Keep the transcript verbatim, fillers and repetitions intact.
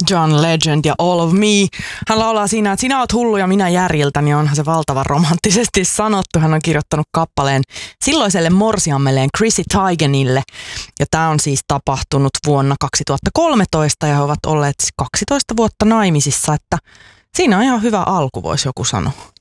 John Legend ja All of Me. Hän laulaa siinä, että sinä oot hullu ja minä järjiltä, niin onhan se valtavan romanttisesti sanottu. Hän on kirjoittanut kappaleen silloiselle morsiammelleen Chrissy Teigenille. Ja tämä on siis tapahtunut vuonna kaksituhattakolmetoista ja he ovat olleet kaksitoista vuotta naimisissa, että siinä on ihan hyvä alku, voisi joku sanoa.